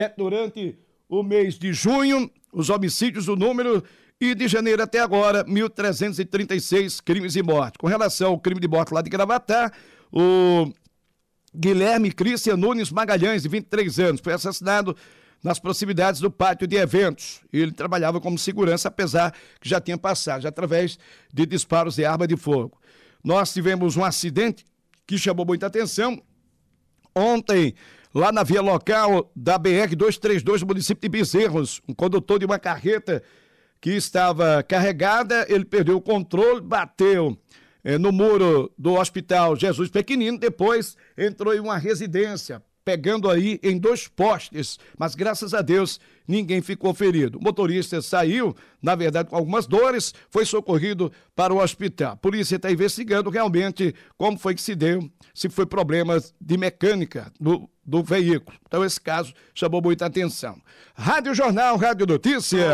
Durante o mês de junho, os homicídios, o número, e de janeiro até agora, 1.336 crimes de morte. Com relação ao crime de morte lá de Gravatá, o Guilherme Cristian Nunes Magalhães, de 23 anos, foi assassinado nas proximidades do pátio de eventos. Ele trabalhava como segurança, apesar que já tinha passado, já através de disparos de arma de fogo. Nós tivemos um acidente que chamou muita atenção ontem, lá na via local da BR-232, no município de Bezerros. Um condutor de uma carreta que estava carregada, ele perdeu o controle, bateu no muro do Hospital Jesus Pequenino, depois entrou em uma residência, pegando aí em 2 postes, mas graças a Deus ninguém ficou ferido. O motorista saiu, na verdade, com algumas dores, foi socorrido para o hospital. A polícia está investigando realmente como foi que se deu, se foi problemas de mecânica do veículo. Então esse caso chamou muita atenção. Rádio Jornal, Rádio Notícia.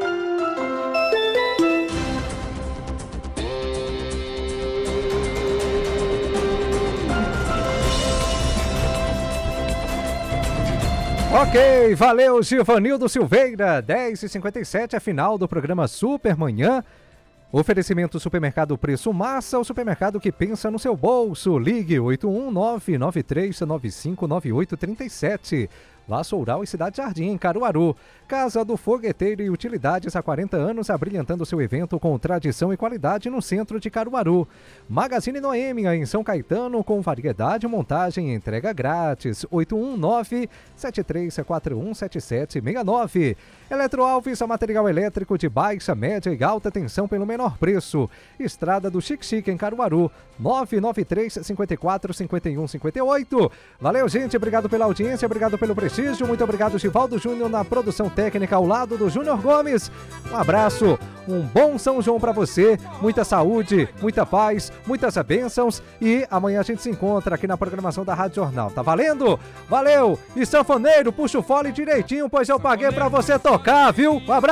Ok, valeu Gilvanildo Silveira, 10h57, a final do programa Super Manhã. Oferecimento Supermercado Preço Massa, o supermercado que pensa no seu bolso. Ligue 81993959837. Laço Oural e Cidade Jardim, em Caruaru. Casa do Fogueteiro e Utilidades há 40 anos, abrilhantando seu evento com tradição e qualidade no centro de Caruaru. Magazine Noêmia, em São Caetano, com variedade, montagem e entrega grátis. 819-7341-7769. Eletroalves, material elétrico de baixa, média e alta tensão pelo menor preço. Estrada do Chique Chique, em Caruaru. 993-54-51-58. Valeu, gente. Obrigado pela audiência, obrigado pelo prestígio. Muito obrigado, Givaldo Júnior, na produção técnica ao lado do Júnior Gomes. Um abraço, um bom São João pra você, muita saúde, muita paz, muitas bênçãos, e amanhã a gente se encontra aqui na programação da Rádio Jornal. Tá valendo? Valeu! E sanfoneiro, puxa o fole direitinho, pois eu paguei pra você tocar, viu? Um abraço!